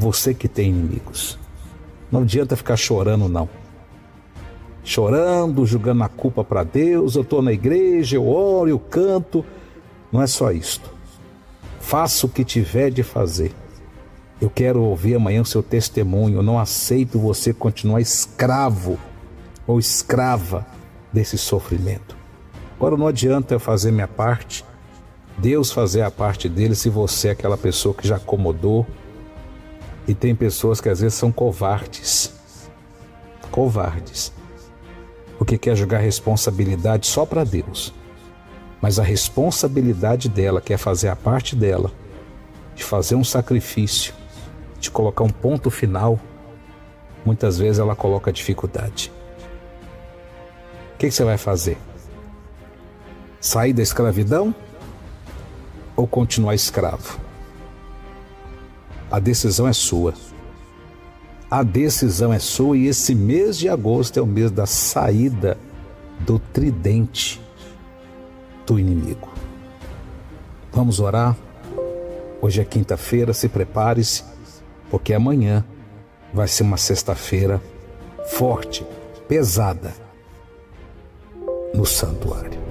você que tem inimigos. Não adianta ficar chorando, não. Chorando, jogando a culpa para Deus. Eu estou na igreja, eu oro, eu canto. Não é só isto. Faça o que tiver de fazer. Eu quero ouvir amanhã o seu testemunho. Eu não aceito você continuar escravo ou escrava desse sofrimento. Agora não adianta eu fazer minha parte, Deus fazer a parte dele, se você é aquela pessoa que já acomodou. E tem pessoas que às vezes são covardes. Porque quer jogar responsabilidade só para Deus. Mas a responsabilidade dela, que é fazer a parte dela, de fazer um sacrifício, de colocar um ponto final, muitas vezes ela coloca dificuldade. O que você vai fazer? Sair da escravidão ou continuar escravo? A decisão é sua. A decisão é sua, e esse mês de agosto é o mês da saída do tridente do inimigo. Vamos orar? Hoje é quinta-feira, se prepare-se, porque amanhã vai ser uma sexta-feira forte, pesada, no santuário.